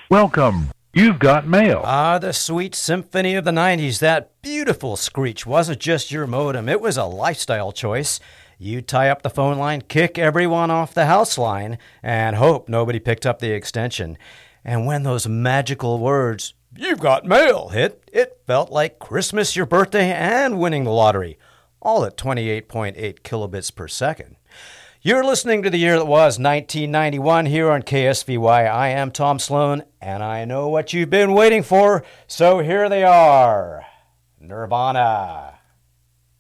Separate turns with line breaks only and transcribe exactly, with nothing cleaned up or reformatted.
Welcome. You've got mail.
Ah, the sweet symphony of the nineties. That beautiful screech wasn't just your modem. It was a lifestyle choice. You tie up the phone line, kick everyone off the house line, and hope nobody picked up the extension. And when those magical words, "You've got mail," hit, it felt like Christmas, your birthday, and winning the lottery. All at twenty-eight point eight kilobits per second. You're listening to the year that was nineteen ninety-one here on K S V Y. I am Tom Sloan, and I know what you've been waiting for, so here they are. Nirvana.